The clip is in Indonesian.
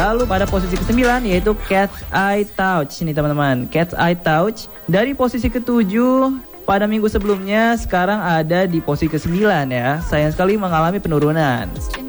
Lalu pada posisi ke-9 yaitu Cat's Eye Touch. Ini teman-teman, Cat's Eye Touch dari posisi ke-7 pada minggu sebelumnya, sekarang ada di posisi ke-9 ya. Sayang sekali mengalami penurunan.